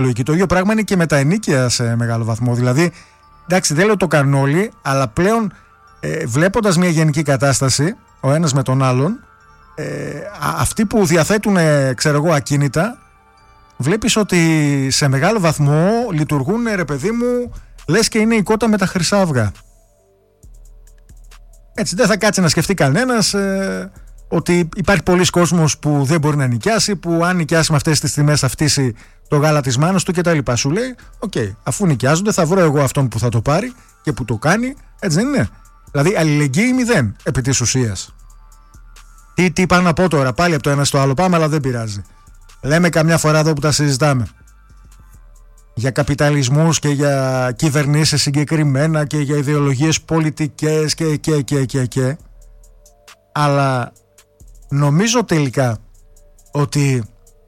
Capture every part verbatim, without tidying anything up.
λογική. Το ίδιο πράγμα είναι και με τα ενίκια σε μεγάλο βαθμό. Δηλαδή, εντάξει, δεν λέω το κάνουν όλοι, αλλά πλέον ε, βλέποντας μια γενική κατάσταση, ο ένας με τον άλλον, ε, αυτοί που διαθέτουν, ε, ξέρω εγώ, ακίνητα, βλέπεις ότι σε μεγάλο βαθμό λειτουργούν, ρε παιδί μου, λες και είναι η κότα με τα χρυσά αυγά. Έτσι, δεν θα κάτσει να σκεφτεί κανένας ε, ότι υπάρχει πολλής κόσμος που δεν μπορεί να νοικιάσει, που αν νοικιάσει με αυτές τις τιμές θα φτύσει το γάλα της μάνας του κτλ. Σου λέει, οκ, okay, αφού νοικιάζονται, θα βρω εγώ αυτόν που θα το πάρει και που το κάνει. Έτσι δεν είναι? Δηλαδή, αλληλεγγύη μηδέν επί της ουσίας. Τι, τι είπα να πω τώρα, πάλι από το ένα στο άλλο πάμε, αλλά δεν πειράζει. Λέμε καμιά φορά εδώ που τα συζητάμε για καπιταλισμούς και για κυβερνήσεις συγκεκριμένα και για ιδεολογίες πολιτικές και και και και και αλλά νομίζω τελικά ότι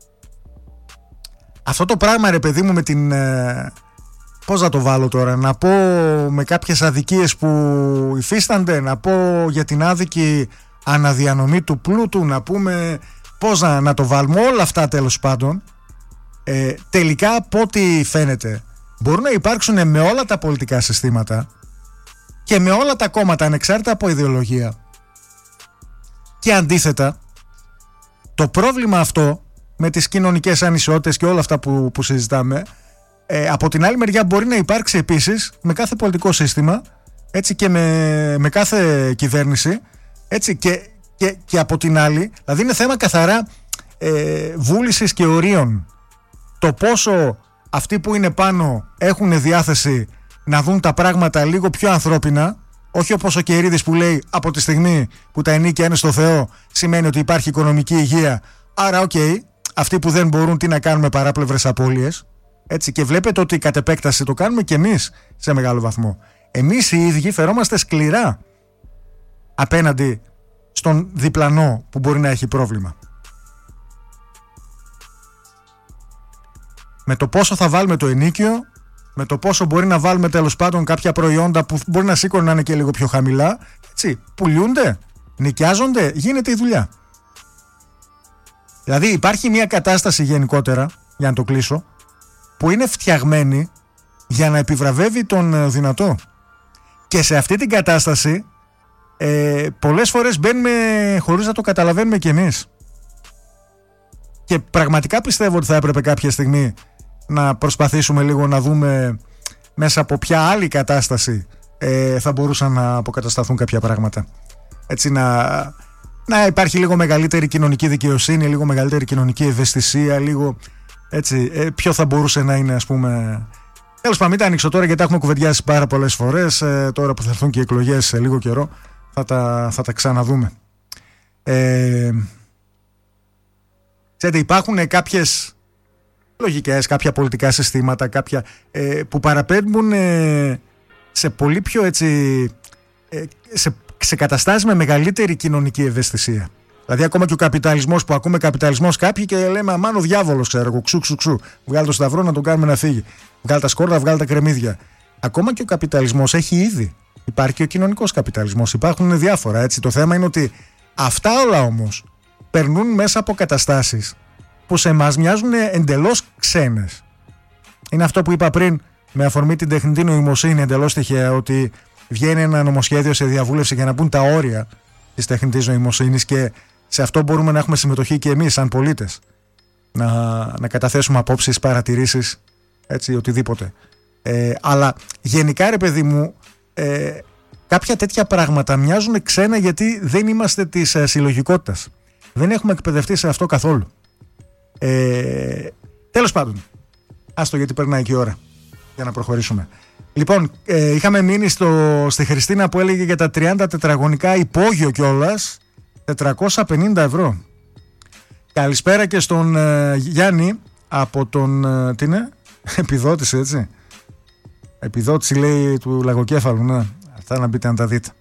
αυτό το πράγμα, ρε παιδί μου, με την ε, πώς να το βάλω τώρα, να πω με κάποιες αδικίες που υφίστανται, να πω για την άδικη αναδιανομή του πλούτου, να πούμε πώς να, να το βάλουμε, όλα αυτά τέλος πάντων, ε, τελικά από ό,τι φαίνεται μπορούν να υπάρξουν με όλα τα πολιτικά συστήματα και με όλα τα κόμματα ανεξάρτητα από ιδεολογία. Και αντίθετα, το πρόβλημα αυτό με τις κοινωνικές ανισότητες και όλα αυτά που, που συζητάμε, ε, από την άλλη μεριά μπορεί να υπάρξει επίσης με κάθε πολιτικό σύστημα, έτσι, και με, με κάθε κυβέρνηση, έτσι, και, και, και από την άλλη, δηλαδή είναι θέμα καθαρά ε, βούλησης και ορίων. Το πόσο αυτοί που είναι πάνω έχουν διάθεση να δουν τα πράγματα λίγο πιο ανθρώπινα, όχι όπως ο Κερίδης που λέει από τη στιγμή που τα ενίκια είναι στο Θεό σημαίνει ότι υπάρχει οικονομική υγεία, άρα οκ, okay, αυτοί που δεν μπορούν τι να κάνουμε, παράπλευρες απώλειες, έτσι, και βλέπετε ότι κατ' επέκταση το κάνουμε και εμείς σε μεγάλο βαθμό. Εμείς οι ίδιοι φερόμαστε σκληρά απέναντι στον διπλανό που μπορεί να έχει πρόβλημα. Με το πόσο θα βάλουμε το ενίκιο, με το πόσο μπορεί να βάλουμε τέλος πάντων κάποια προϊόντα που μπορεί να σήκωνε να είναι και λίγο πιο χαμηλά, έτσι, πουλιούνται, νοικιάζονται, γίνεται η δουλειά. Δηλαδή υπάρχει μια κατάσταση γενικότερα, για να το κλείσω, που είναι φτιαγμένη για να επιβραβεύει τον δυνατό. Και σε αυτή την κατάσταση ε, πολλές φορές μπαίνουμε χωρίς να το καταλαβαίνουμε κι εμείς. Και πραγματικά πιστεύω ότι θα έπρεπε κάποια στιγμή να προσπαθήσουμε λίγο να δούμε μέσα από ποια άλλη κατάσταση ε, θα μπορούσαν να αποκατασταθούν κάποια πράγματα. Έτσι, να, να υπάρχει λίγο μεγαλύτερη κοινωνική δικαιοσύνη, λίγο μεγαλύτερη κοινωνική ευαισθησία, λίγο έτσι, ε, ποιο θα μπορούσε να είναι, ας πούμε. Τέλος πάντων, μην τα ανοίξω τώρα γιατί τα έχουμε κουβεντιάσει πάρα πολλές φορές. Ε, τώρα που θα έρθουν και οι εκλογές σε λίγο καιρό θα τα, θα τα ξαναδούμε. Ε, ξέρετε, υπάρχουν κάποιες λογικές, κάποια πολιτικά συστήματα, κάποια ε, που παραπέμπουν ε, σε πολύ πιο έτσι, ε, σε, σε καταστάσεις με μεγαλύτερη κοινωνική ευαισθησία. Δηλαδή ακόμα και ο καπιταλισμός, που ακούμε καπιταλισμός κάποιοι και λέμε αμάν ο διάβολος, ξέρω εγώ, ξου ξου ξου, βγάλει το σταυρό να τον κάνουμε να φύγει, βγάλει τα σκόρδα, βγάλει τα κρεμμύδια. Ακόμα και ο καπιταλισμός έχει ήδη, υπάρχει και ο κοινωνικός καπιταλισμός, υπάρχουν διάφορα, έτσι. Το θέμα είναι ότι αυτά όλα όμως περνούν μέσα από καταστάσεις που σε εμάς μοιάζουν εντελώς ξένες. Είναι αυτό που είπα πριν με αφορμή την τεχνητή νοημοσύνη, εντελώς τυχαία, ότι βγαίνει ένα νομοσχέδιο σε διαβούλευση για να μπουν τα όρια της τεχνητής νοημοσύνης και σε αυτό μπορούμε να έχουμε συμμετοχή και εμείς σαν πολίτες, να, να καταθέσουμε απόψεις, παρατηρήσεις, έτσι, οτιδήποτε. Ε, αλλά γενικά, ρε παιδί μου, ε, κάποια τέτοια πράγματα μοιάζουν ξένα γιατί δεν είμαστε της ε, συλλογικότητας. Δεν έχουμε εκπαιδευτεί σε αυτό καθόλου. Ε, τέλος πάντων, άστο γιατί περνάει και η ώρα για να προχωρήσουμε. Λοιπόν, ε, είχαμε μείνει στο, στη Χριστίνα που έλεγε για τα τριάντα τετραγωνικά υπόγειο κιόλας, τετρακόσια πενήντα ευρώ. Καλησπέρα και στον ε, Γιάννη από τον, ε, τι είναι, επιδότηση, έτσι. Επιδότηση λέει του Λαγοκέφαλου, ναι, αυτά να μπείτε να τα δείτε.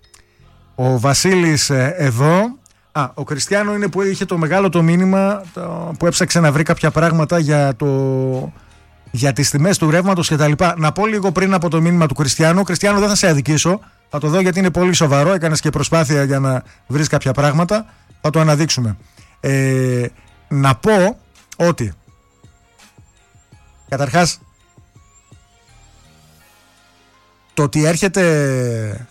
Ο Βασίλης ε, εδώ. Α, ο Κριστιανό είναι που είχε το μεγάλο το μήνυμα, το, που έψαξε να βρει κάποια πράγματα για, το, για τις τιμές του ρεύματος και τα λοιπά. Να πω λίγο πριν από το μήνυμα του Κριστιανού. Κριστιανό, δεν θα σε αδικήσω, θα το δω γιατί είναι πολύ σοβαρό, έκανες και προσπάθεια για να βρεις κάποια πράγματα, θα το αναδείξουμε. Ε, να πω ότι Καταρχάς, το ότι έρχεται,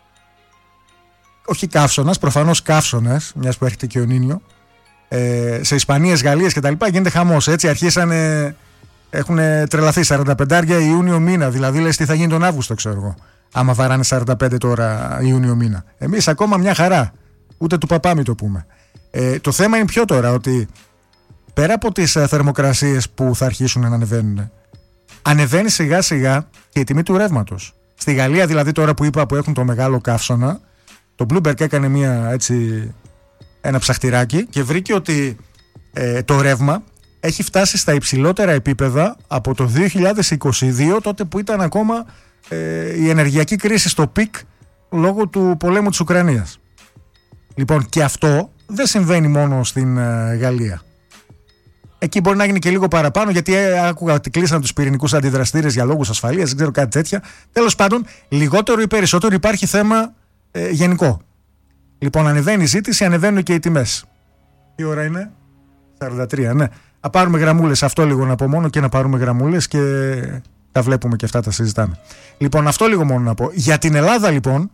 όχι καύσωνας, προφανώς καύσωνας, μιας που έρχεται και ο Νίνιο, ε, σε Ισπανίες, Γαλλίες και τα λοιπά, γίνεται χαμός. Έτσι αρχίσανε, έχουν τρελαθεί σαράντα πέντε Ιούνιο μήνα, δηλαδή λες τι θα γίνει τον Αύγουστο, ξέρω εγώ, άμα βαράνε σαράντα πέντε τώρα Ιούνιο μήνα. Εμείς ακόμα μια χαρά, ούτε του παπά μη το πούμε. Ε, το θέμα είναι ποιο τώρα, ότι πέρα από τις ε, θερμοκρασίες που θα αρχίσουν να ανεβαίνουν, ανεβαίνει σιγά σιγά και η τιμή του ρεύματος. Στη Γαλλία δηλαδή, τώρα που είπα, που έχουν το μεγάλο καύσωνα, το Bloomberg έκανε μια, έτσι, ένα ψαχτηράκι και βρήκε ότι ε, το ρεύμα έχει φτάσει στα υψηλότερα επίπεδα από το δύο χιλιάδες είκοσι δύο, τότε που ήταν ακόμα ε, η ενεργειακή κρίση στο πικ λόγω του πολέμου της Ουκρανίας. Λοιπόν, και αυτό δεν συμβαίνει μόνο στην ε, Γαλλία. Εκεί μπορεί να γίνει και λίγο παραπάνω, γιατί ε, άκουγα ότι κλείσαν τους πυρηνικούς αντιδραστήρες για λόγους ασφαλείας, δεν ξέρω, κάτι τέτοια. Τέλος πάντων, λιγότερο ή περισσότερο υπάρχει θέμα ε, γενικό. Λοιπόν, ανεβαίνει η ζήτηση, ανεβαίνουν και οι τιμές. Τι ώρα είναι? σαράντα τρία, ναι. Να πάρουμε γραμμούλες, αυτό λίγο να πω μόνο, και να πάρουμε γραμμούλες και τα βλέπουμε και αυτά τα συζητάμε. Λοιπόν, αυτό λίγο μόνο να πω. Για την Ελλάδα λοιπόν,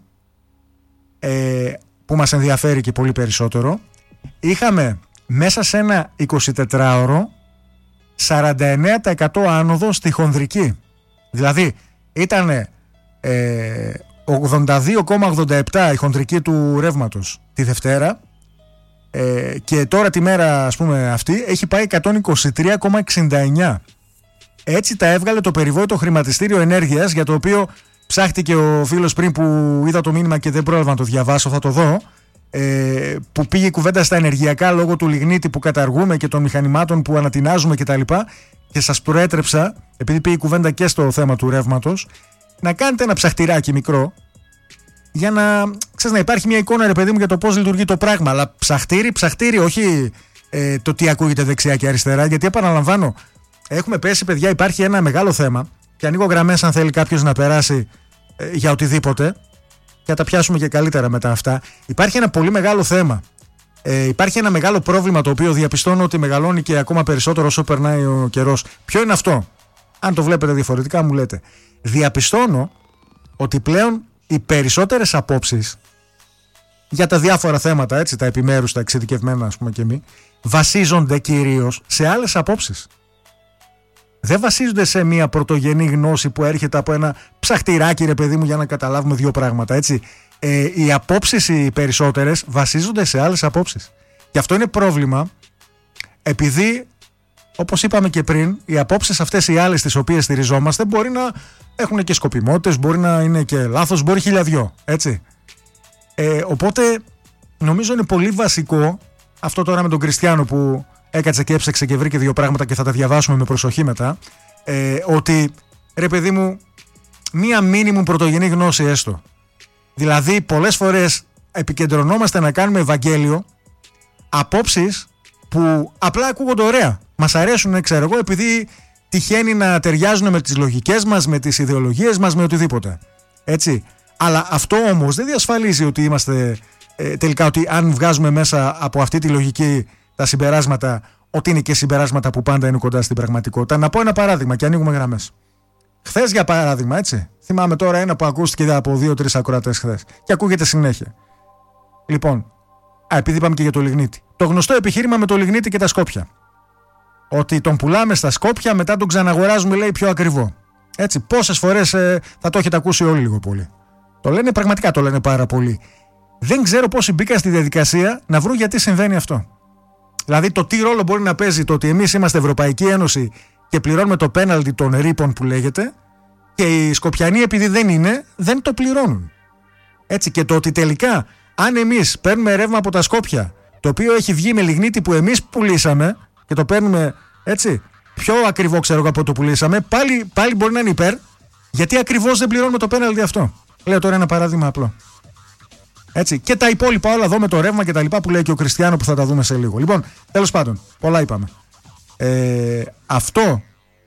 ε, που μας ενδιαφέρει και πολύ περισσότερο, είχαμε μέσα σε ένα εικοσιτετράωρο σαράντα εννέα τοις εκατό άνοδο στη χονδρική. Δηλαδή ήταν ε, ογδόντα δύο κόμμα ογδόντα επτά η χονδρική του ρεύματος τη Δευτέρα, ε, και τώρα τη μέρα, ας πούμε, αυτή έχει πάει εκατόν είκοσι τρία κόμμα εξήντα εννέα. Έτσι τα έβγαλε το περιβόητο χρηματιστήριο ενέργειας, για το οποίο ψάχτηκε ο φίλος πριν, που είδα το μήνυμα και δεν πρόλαβα να το διαβάσω, θα το δω. Ε, που πήγε η κουβέντα στα ενεργειακά λόγω του λιγνίτη που καταργούμε και των μηχανημάτων που ανατινάζουμε κτλ. Και, και σας προέτρεψα, επειδή πήγε η κουβέντα και στο θέμα του ρεύματος, να κάνετε ένα ψαχτηράκι μικρό, για να, ξέρεις, να υπάρχει μια εικόνα, ρε παιδί μου, για το πώς λειτουργεί το πράγμα. Αλλά ψαχτήρι, ψαχτήρι, όχι ε, το τι ακούγεται δεξιά και αριστερά. Γιατί επαναλαμβάνω, έχουμε πέσει, παιδιά, υπάρχει ένα μεγάλο θέμα. Και ανοίγω γραμμές αν θέλει κάποιος να περάσει ε, για οτιδήποτε. Και θα τα πιάσουμε και καλύτερα μετά αυτά. Υπάρχει ένα πολύ μεγάλο θέμα. Ε, υπάρχει ένα μεγάλο πρόβλημα, το οποίο διαπιστώνω ότι μεγαλώνει και ακόμα περισσότερο όσο περνάει ο καιρός. Ποιο είναι αυτό? Αν το βλέπετε διαφορετικά, μου λέτε. Διαπιστώνω ότι πλέον οι περισσότερες απόψεις για τα διάφορα θέματα, έτσι, τα επιμέρους, τα εξειδικευμένα, ας πούμε, και μη, βασίζονται κυρίως σε άλλες απόψεις. Δεν βασίζονται σε μια πρωτογενή γνώση που έρχεται από ένα ψαχτηράκι, ρε παιδί μου, για να καταλάβουμε δύο πράγματα, έτσι. Ε, οι απόψεις οι περισσότερες βασίζονται σε άλλες απόψεις. Και αυτό είναι πρόβλημα, επειδή, όπως είπαμε και πριν, οι απόψεις αυτές οι άλλες τις οποίες στηριζόμαστε μπορεί να έχουν και σκοπιμότητες, μπορεί να είναι και λάθος, μπορεί χιλιαδιό, έτσι. Ε, οπότε νομίζω είναι πολύ βασικό αυτό τώρα με τον Κριστιανό που έκατσε και έψαξε και βρήκε δύο πράγματα και θα τα διαβάσουμε με προσοχή μετά, ε, ότι, ρε παιδί μου, μία μίνιμουμ πρωτογενή γνώση έστω. Δηλαδή πολλές φορές επικεντρωνόμαστε να κάνουμε Ευαγγέλιο απόψεις που απλά ακούγονται ωραία, μας αρέσουν, ξέρω εγώ, επειδή τυχαίνει να ταιριάζουν με τις λογικές μας, με τις ιδεολογίες μας, με οτιδήποτε, έτσι. Αλλά αυτό όμως δεν διασφαλίζει ότι είμαστε ε, τελικά, ότι αν βγάζουμε μέσα από αυτή τη λογική τα συμπεράσματα, ότι είναι και συμπεράσματα που πάντα είναι κοντά στην πραγματικότητα. Να πω ένα παράδειγμα και ανοίγουμε γραμμές. Χθες, για παράδειγμα, έτσι. Θυμάμαι τώρα ένα που ακούστηκε από δύο-τρεις ακροατές χθες και ακούγεται συνέχεια. Λοιπόν, α, επειδή είπαμε και για το λιγνίτη. Το γνωστό επιχείρημα με το λιγνίτη και τα Σκόπια. Ότι τον πουλάμε στα Σκόπια, μετά τον ξαναγοράζουμε, λέει, πιο ακριβό. Έτσι, πόσες φορές ε, θα το έχετε ακούσει όλοι λίγο πολύ. Το λένε, πραγματικά το λένε πάρα πολύ. Δεν ξέρω πόσοι μπήκαν στη διαδικασία να βρουν γιατί συμβαίνει αυτό. Δηλαδή, το τι ρόλο μπορεί να παίζει το ότι εμείς είμαστε Ευρωπαϊκή Ένωση και πληρώνουμε το πέναλτι των ρήπων που λέγεται, και οι Σκοπιανοί, επειδή δεν είναι, δεν το πληρώνουν. Έτσι, και το ότι τελικά, αν εμείς παίρνουμε ρεύμα από τα Σκόπια, το οποίο έχει βγει με λιγνίτη που εμείς πουλήσαμε και το παίρνουμε, έτσι, πιο ακριβό, ξέρω εγώ, από το πουλήσαμε, πάλι, πάλι μπορεί να είναι υπέρ, γιατί ακριβώς δεν πληρώνουμε το πέναλτι αυτό. Λέω τώρα ένα παράδειγμα απλό. Έτσι. Και τα υπόλοιπα όλα εδώ με το ρεύμα και τα λοιπά που λέει και ο Κριστιανό, που θα τα δούμε σε λίγο. Λοιπόν, τέλος πάντων, πολλά είπαμε. Ε, αυτό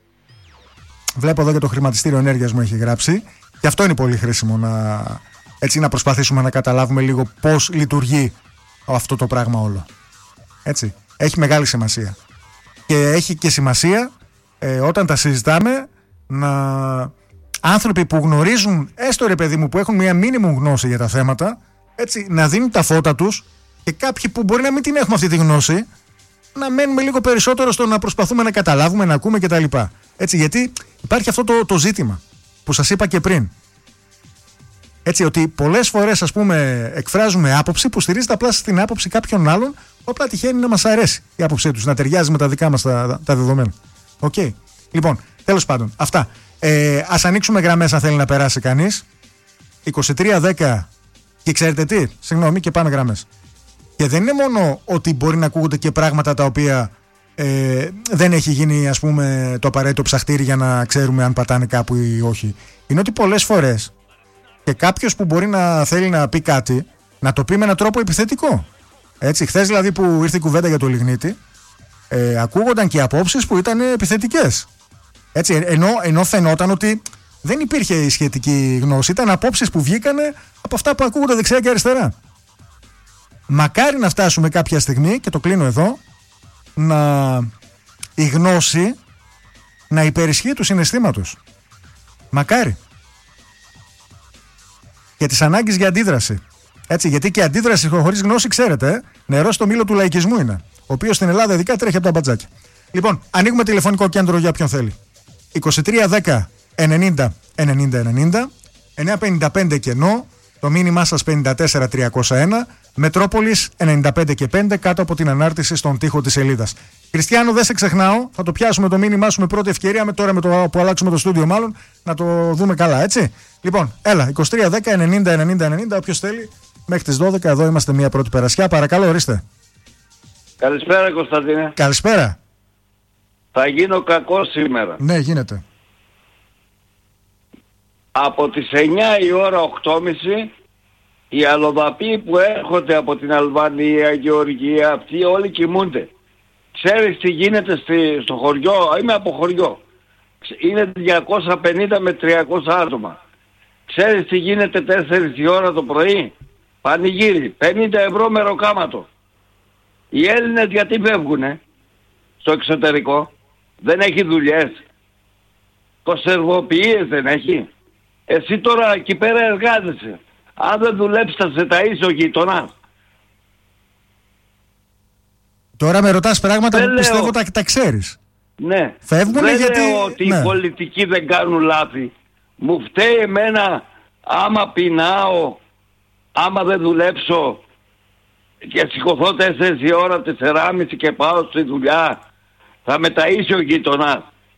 βλέπω εδώ και το χρηματιστήριο ενέργειας μου έχει γράψει, και αυτό είναι πολύ χρήσιμο να, έτσι, να προσπαθήσουμε να καταλάβουμε λίγο πώς λειτουργεί αυτό το πράγμα όλο. Έτσι. Έχει μεγάλη σημασία. Και έχει και σημασία ε, όταν τα συζητάμε, να άνθρωποι που γνωρίζουν, έστω ρε παιδί μου, που έχουν μια μίνιμουμ γνώση για τα θέματα, έτσι, να δίνουν τα φώτα τους, και κάποιοι που μπορεί να μην την έχουμε αυτή τη γνώση, να μένουμε λίγο περισσότερο στο να προσπαθούμε να καταλάβουμε, να ακούμε κτλ. Έτσι, γιατί υπάρχει αυτό το, το ζήτημα που σας είπα και πριν. Έτσι, ότι πολλές φορές, ας πούμε, εκφράζουμε άποψη που στηρίζεται απλά στην άποψη κάποιων άλλων, που απλά τυχαίνει να μας αρέσει η άποψή τους, να ταιριάζει με τα δικά μας τα, τα δεδομένα. Οκ. Okay. Λοιπόν, τέλος πάντων, αυτά. Ε, ας ανοίξουμε γραμμές αν θέλει να περάσει κανείς. είκοσι τρία δέκα και ξέρετε τι, συγγνώμη, και πάμε γραμμές. Και δεν είναι μόνο ότι μπορεί να ακούγονται και πράγματα τα οποία ε, δεν έχει γίνει, ας πούμε, το απαραίτητο ψαχτήρι για να ξέρουμε αν πατάνε κάπου ή όχι. Είναι ότι πολλές φορές και κάποιος που μπορεί να θέλει να πει κάτι, να το πει με έναν τρόπο επιθετικό. Έτσι, χθες δηλαδή που ήρθε η κουβέντα για το λιγνίτη, ε, ακούγονταν και απόψεις που ήταν επιθετικές. Έτσι, ενώ, ενώ φαινόταν ότι δεν υπήρχε η σχετική γνώση, ήταν απόψεις που βγήκανε από αυτά που ακούγονται δεξιά και αριστερά. Μακάρι να φτάσουμε κάποια στιγμή, και το κλείνω εδώ, να η γνώση να υπερισχύει του συναισθήματος. Μακάρι. Και της ανάγκης για αντίδραση. Έτσι, γιατί και αντίδραση χωρίς γνώση, ξέρετε, ε, νερό στο μήλο του λαϊκισμού είναι. Ο οποίος στην Ελλάδα ειδικά τρέχει από τα μπατζάκια. Λοιπόν, ανοίγουμε τηλεφωνικό κέντρο για ποιον θέλει. είκοσι τρία δέκα ενενήντα ενενήντα ενενήντα, εννιακόσια πενήντα πέντε κενό, το μήνυμά σας πενήντα τέσσερα τριακόσια ένα, Μετρόπολης ενενήντα πέντε και πέντε, κάτω από την ανάρτηση στον τοίχο της σελίδας. Χριστιανό, δεν σε ξεχνάω, θα το πιάσουμε το μήνυμά σου με πρώτη ευκαιρία, με τώρα με το που αλλάξουμε το στούντιο μάλλον, να το δούμε καλά, έτσι. Λοιπόν, έλα, είκοσι τρία δέκα ενενήντα ενενήντα ενενήντα, όποιος θέλει, μέχρι τις δώδεκα, εδώ είμαστε μια πρώτη περασιά, παρακαλώ, ορίστε. Καλησπέρα, Κωνσταντίνε. Καλησπέρα. Θα γίνω κακός σήμερα. Ναι, γίνεται. Από τις εννιά η ώρα, οκτώ και μισή, οι αλλοδαποί που έρχονται από την Αλβανία, Γεωργία, αυτοί όλοι κοιμούνται. Ξέρεις τι γίνεται στη, στο χωριό? Είμαι από χωριό. Είναι διακόσια πενήντα με τριακόσια άτομα. Ξέρεις τι γίνεται τέσσερις η ώρα το πρωί? Πανηγύρι, πενήντα ευρώ μεροκάματο. Οι Έλληνες γιατί φεύγουνε στο εξωτερικό? Δεν έχει δουλειές? Κονσερβοποιίες δεν έχει? Εσύ τώρα εκεί πέρα εργάζεσαι. Αν δεν δουλέψεις θα σε ταΐσει ο γείτονας. Τώρα με ρωτάς πράγματα δεν που λέω... πιστεύω τα, τα ξέρεις. Ναι. Φεύγουνε δεν γιατί... λέω ότι ναι. Οι πολιτικοί δεν κάνουν λάθη. Μου φταίει εμένα άμα πεινάω, άμα δεν δουλέψω και σηκωθώ τέσσερις η ώρα, τεσσεράμιση και πάω στη δουλειά, θα με ταΐσει ο γείτονας.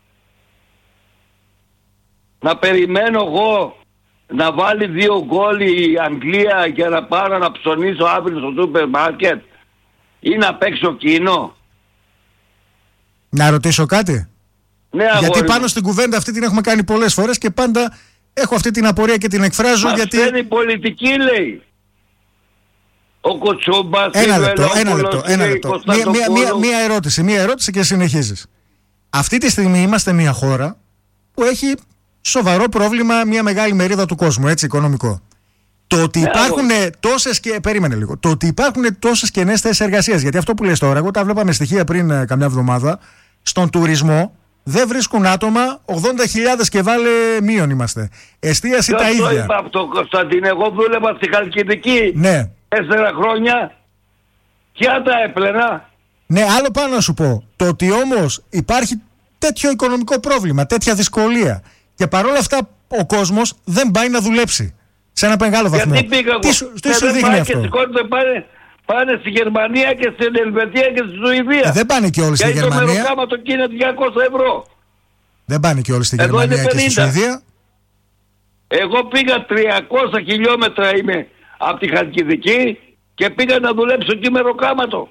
Να περιμένω εγώ να βάλει δύο γκόλ η Αγγλία για να πάρω να ψωνίσω αύριο στο σούπερ μάρκετ ή να παίξω κίνο? Να ρωτήσω κάτι? Ναι, γιατί πάνω μου. Στην κουβέντα αυτή την έχουμε κάνει πολλές φορές και πάντα έχω αυτή την απορία και την εκφράζω. Μας γιατί... είναι η πολιτική, λέει. Ο Κοτσούμπας, ένα λεπτό, ένα λεπτό, ένα λεπτό. Μία, μία, μία, μία ερώτηση, μία ερώτηση και συνεχίζεις. Αυτή τη στιγμή είμαστε μια χώρα που έχει σοβαρό πρόβλημα, μια μεγάλη μερίδα του κόσμου, έτσι, οικονομικό. Το ότι ναι, υπάρχουν εγώ. τόσες και... Περίμενε λίγο. Το ότι υπάρχουν τόσες κενές θέσεις εργασίας, γιατί αυτό που λες τώρα, εγώ τα βλέπαμε στοιχεία πριν ε, καμιά εβδομάδα, στον τουρισμό δεν βρίσκουν άτομα, ογδόντα χιλιάδες και βάλε μείον είμαστε. Εστίαση τα ίδια. Το είπα αυτό, Κωνσταντίνε, εγώ δούλευα στη Χαλκιδική. Ναι. Τέσσερα χρόνια και αν τα έπλαινα. Ναι, άλλο πάνω να σου πω. Το ότι όμως υπάρχει τέτοιο οικονομικό πρόβλημα, τέτοια δυσκολία και παρόλα αυτά ο κόσμος δεν πάει να δουλέψει σε ένα μεγάλο βαθμό. Γιατί πήγα εγώ? Τι σου, τι σου δείχνει αυτό? Και πάνε, πάνε στη Γερμανία και στην Ελβετία και στη Σουηδία. Ε, δεν πάνε και όλοι στη Γερμανία. Γιατί το μεροκάματο και είναι διακόσια ευρώ. Δεν πάνε και όλοι στη εδώ Γερμανία και στη Σουηδία. Εγώ πήγα τριακόσια χιλιόμετρα είμαι από τη Χαλκιδική και πήγα να δουλέψω εκεί μεροκάματο.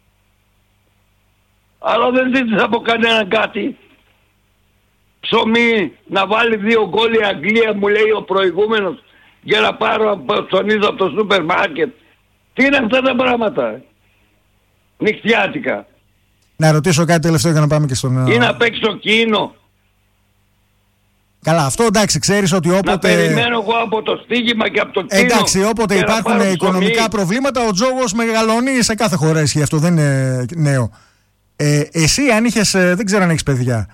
Αλλά δεν ζήτησα από κανέναν κάτι. Ψωμί να βάλει δύο γκόλ η Αγγλία, μου λέει ο προηγούμενος, για να πάρω ψωνίζω από το σούπερ μάρκετ. Τι είναι αυτά τα πράγματα? Νυχτιάτικα. Να ρωτήσω κάτι τελευταίο για να πάμε και στον... Ή να παίξω κίνο. Καλά, αυτό εντάξει, ξέρεις ότι όποτε... Να περιμένω εγώ από το στίγημα και από το κίνο. Εντάξει, όποτε υπάρχουν οικονομικά ψωμί. Προβλήματα, ο τζόγος μεγαλώνει, σε κάθε χώρα ισχύει, αυτό δεν είναι νέο. Ε, εσύ αν είχες, δεν ξέρω αν έχεις παιδιά,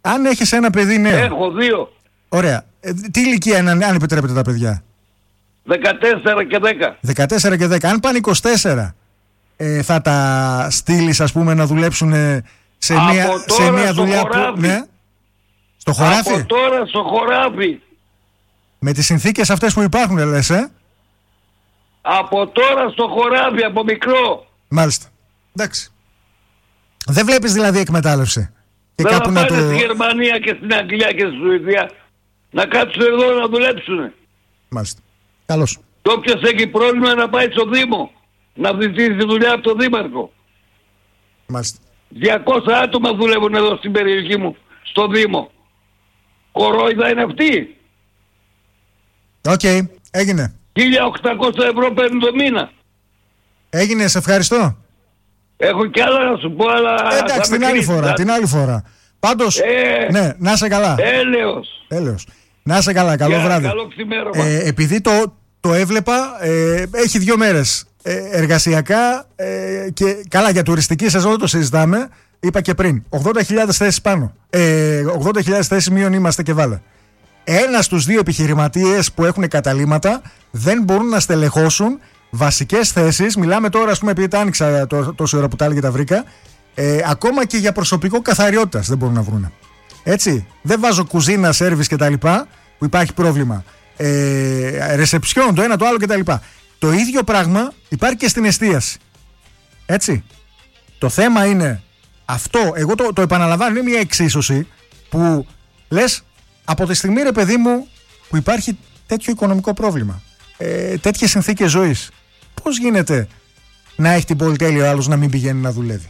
Αν έχεις ένα παιδί νέο. Έχω δύο. Ωραία. Ε, τι ηλικία είναι, αν επιτρέπετε τα παιδιά? δεκατέσσερα και δέκα. δεκατέσσερα και δέκα. Αν πάνε είκοσι τέσσερα, ε, θα τα στείλεις, ας πούμε, να δουλέψουν σε μια, σε μια δουλειά χωράφι. που... Ναι. Στο χωράφι. Από τώρα στο χωράφι. Με τις συνθήκες αυτές που υπάρχουν, λες, ε? Από τώρα στο χωράφι, από μικρό. Μάλιστα. Εντάξει. Δεν βλέπεις δηλαδή εκμετάλλευση? Και δεν κάπου θα να πάνε το... στη Γερμανία και στην Αγγλία και στη Σουηδία να κάτσουν εδώ να δουλέψουν. Μάλιστα. Καλώς. Και όποιος έχει πρόβλημα να πάει στο Δήμο να ζητήσει δουλειά από τον Δήμαρχο. Μάλιστα. διακόσια άτομα δουλεύουν εδώ στην περιοχή μου, στο Δήμο. Κορόιδα είναι αυτή. Οκ, okay. Έγινε. χίλια οκτακόσια ευρώ παίρνουν το μήνα. Έγινε, σε ευχαριστώ. Έχω κι άλλα να σου πω, αλλά... Εντάξει, την άλλη φορά, την άλλη φορά. Πάντως, ε, ναι, να είσαι καλά. Έλεος. Έλεος. Να είσαι καλά, καλό yeah, βράδυ. Καλό ξημέρωμα. Ε, επειδή το, το έβλεπα, ε, έχει δύο μέρες ε, εργασιακά ε, και καλά για τουριστική σεζόν το συζητάμε, είπα και πριν. ογδόντα χιλιάδες θέσεις πάνω. Ε, ογδόντα χιλιάδες θέσεις μείον είμαστε και βάλε. Ένα στους δύο επιχειρηματίες που έχουν καταλύματα δεν μπορούν να στελεχώσουν βασικές θέσεις. Μιλάμε τώρα, ας πούμε, επειδή τα άνοιξα το, τόση ώρα που τα έλεγε τα βρήκα, ε, ακόμα και για προσωπικό καθαριότητας δεν μπορούν να βρουν. Έτσι. Δεν βάζω κουζίνα, σέρβις κτλ. Που υπάρχει πρόβλημα. Ε, ρεσεψιόν, το ένα το άλλο κτλ. Το ίδιο πράγμα υπάρχει και στην εστίαση. Έτσι. Το θέμα είναι αυτό. Εγώ το, το επαναλαμβάνω, είναι μια εξίσωση που λες, από τη στιγμή, ρε παιδί μου, που υπάρχει τέτοιο οικονομικό πρόβλημα, ε, τέτοιες συνθήκες ζωής, πώς γίνεται να έχει την πολυτέλεια ο άλλος να μην πηγαίνει να δουλεύει?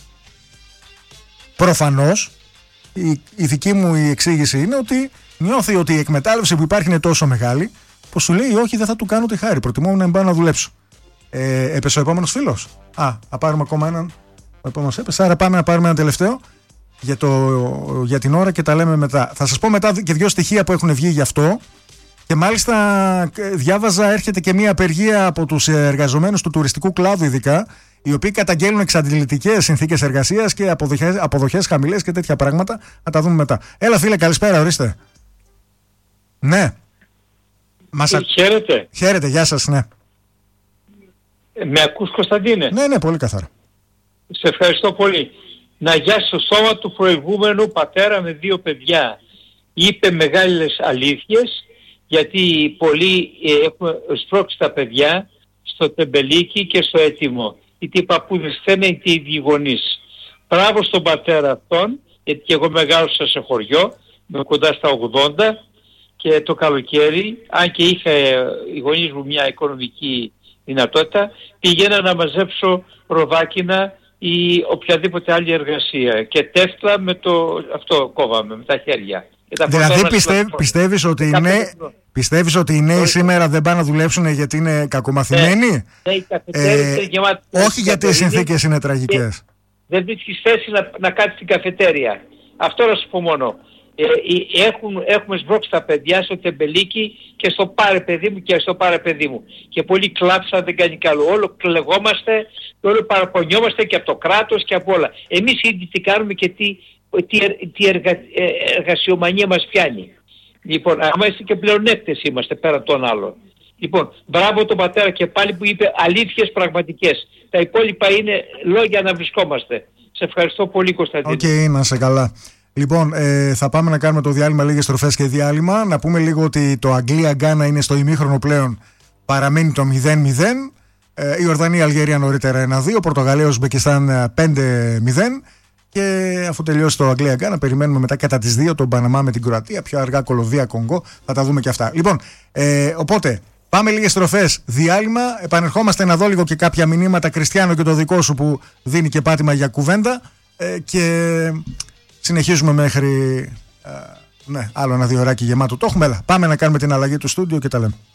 Προφανώς η, η δική μου η εξήγηση είναι ότι νιώθει ότι η εκμετάλλευση που υπάρχει είναι τόσο μεγάλη που σου λέει όχι, δεν θα του κάνω τη χάρη, προτιμώ να μην πάω να δουλέψω. Ε, έπεσε ο επόμενος φίλος. Α, θα πάρουμε ακόμα έναν. Ο επόμενος έπεσε, άρα πάμε να πάρουμε ένα τελευταίο για, το, για την ώρα και τα λέμε μετά. Θα σας πω μετά και δύο στοιχεία που έχουν βγει γι' αυτό. Και μάλιστα διάβαζα, έρχεται και μια απεργία από τους εργαζομένους του τουριστικού κλάδου ειδικά, οι οποίοι καταγγέλνουν εξαντλητικές συνθήκες εργασίας και αποδοχές, αποδοχές χαμηλές και τέτοια πράγματα. Να τα δούμε μετά. Έλα φίλε, καλησπέρα, ορίστε. Ναι. Μας ε, χαίρετε. Χαίρετε, γεια σας, ναι. Ε, με ακούς, Κωνσταντίνε? Ναι, ναι, πολύ καθαρά. Σε ευχαριστώ πολύ. Να γιάσει το σώμα του προηγούμενου πατέρα με δύο παιδιά. Είπε μεγάλες αλήθειες, γιατί πολλοί ε, έχουν σπρώξει τα παιδιά στο τεμπελίκι και στο έτοιμο. Είτε οι παππούδες θένε είτε οι γονείς. Μπράβο στον πατέρα αυτόν, γιατί και εγώ μεγάλωσα σε χωριό, με κοντά στα ογδόντα, και το καλοκαίρι, αν και είχα οι γονείς μου μια οικονομική δυνατότητα, πήγαινα να μαζέψω ροδάκινα ή οποιαδήποτε άλλη εργασία. Και τέφτλα με το... αυτό κόβαμε, με τα χέρια. Δηλαδή πιστεύ, πιστεύεις, ότι είναι, πιστεύεις ότι οι νέοι σήμερα δεν πάνε να δουλέψουν γιατί είναι κακομαθημένοι? Ναι, ναι, οι καφετέριες είναι γεμάτες. Όχι γιατί οι συνθήκες είναι τραγικές. Δεν βρίσκεις θέση να, να κάτσεις στην καφετέρια. Αυτό να σου πω μόνο. Ε, έχουν, έχουμε σμπρώξει τα παιδιά στο τεμπελίκι και στο πάρε παιδί μου και στο πάρε παιδί μου. Και πολλοί κλάψαν, δεν κάνει καλό. Όλο κλεγόμαστε και όλο παραπονιόμαστε και από το κράτος και από όλα. Εμείς ήδη τι κάνουμε και τι, τι, τι εργα, εργασιομανία μας πιάνει. Λοιπόν, άμα είστε και πλεονέκτες είμαστε πέρα των άλλων. Λοιπόν, μπράβο τον πατέρα και πάλι που είπε αλήθειες πραγματικές. Τα υπόλοιπα είναι λόγια να βρισκόμαστε. Σε ευχαριστώ πολύ, Κωνσταντίνο. Οκ, okay, να είσαι καλά. Λοιπόν, ε, θα πάμε να κάνουμε το διάλειμμα, λίγες στροφές και διάλειμμα. Να πούμε λίγο ότι το Αγγλία-Γκάνα είναι στο ημίχρονο πλέον, παραμένει το μηδέν μηδέν. Ε, η Ορδανία-Αλγερία νωρίτερα ένα δύο, Πορτογαλία-Ουσμπεκιστάν πέντε μηδέν. Και αφού τελειώσει το Αγγλία-Γκάνα, περιμένουμε μετά κατά τις δύο τον Παναμά με την Κροατία. Πιο αργά Κολομβία-Κονγκό, θα τα δούμε και αυτά. Λοιπόν, ε, οπότε πάμε λίγες στροφές, διάλειμμα. Επανερχόμαστε να δω λίγο και κάποια μηνύματα. Κριστιανό, και το δικό σου που δίνει και πάτημα για κουβέντα. Ε, και συνεχίζουμε μέχρι ε, ναι, άλλο ένα δύο ωράκι γεμάτο. Το έχουμε, έλα. Πάμε να κάνουμε την αλλαγή του στούντιο και τα λέμε.